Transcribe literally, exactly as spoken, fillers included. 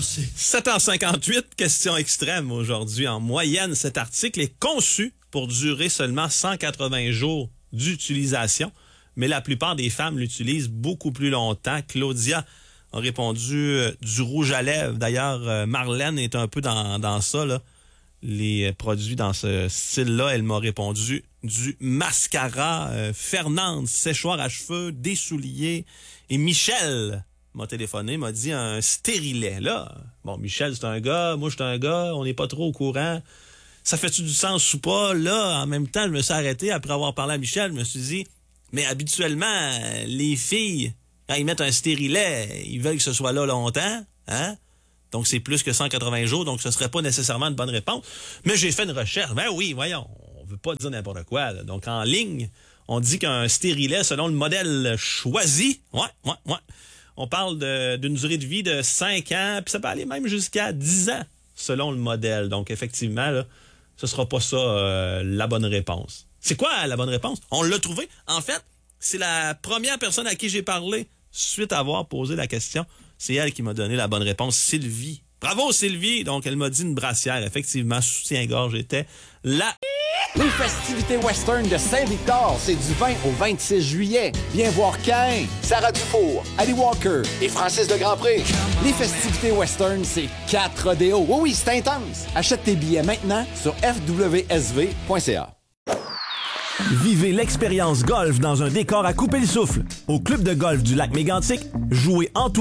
Merci. sept heures cinquante-huit, question extrême aujourd'hui. En moyenne, cet article est conçu pour durer seulement cent quatre-vingts jours d'utilisation, mais la plupart des femmes l'utilisent beaucoup plus longtemps. Claudia a répondu euh, du rouge à lèvres. D'ailleurs, euh, Marlène est un peu dans, dans ça, là. Les produits dans ce style-là. Elle m'a répondu du mascara, euh, Fernande, séchoir à cheveux, des souliers. Et Michel m'a téléphoné, m'a dit un stérilet. Là, bon, Michel, c'est un gars, moi, je suis un gars, on n'est pas trop au courant. Ça fait-tu du sens ou pas? Là, en même temps, je me suis arrêté après avoir parlé à Michel. Je me suis dit, mais habituellement, les filles, quand ils mettent un stérilet, ils veulent que ce soit là longtemps, hein? Donc, c'est plus que cent quatre-vingts jours, donc ce serait pas nécessairement une bonne réponse. Mais j'ai fait une recherche. Ben oui, voyons, on veut pas dire n'importe quoi, là. Donc, en ligne, on dit qu'un stérilet, selon le modèle choisi, ouais, ouais, ouais, on parle de, d'une durée de vie de cinq ans, puis ça peut aller même jusqu'à dix ans, selon le modèle. Donc, effectivement, là, ce sera pas ça euh, la bonne réponse. C'est quoi la bonne réponse? On l'a trouvé. En fait, c'est la première personne à qui j'ai parlé suite à avoir posé la question. C'est elle qui m'a donné la bonne réponse, Sylvie. Bravo, Sylvie! Donc, elle m'a dit une brassière. Effectivement, soutien-gorge était là. Les festivités western de Saint-Victor, c'est du vingt au vingt-six juillet. Viens voir Cain, Sarah Dufour, Ali Walker et Francis de Grandpré. Les festivités western, c'est quatre rodéos. Oui, oui, c'est intense. Achète tes billets maintenant sur f w s v point c a. Vivez l'expérience golf dans un décor à couper le souffle. Au club de golf du lac Mégantic, jouez entouré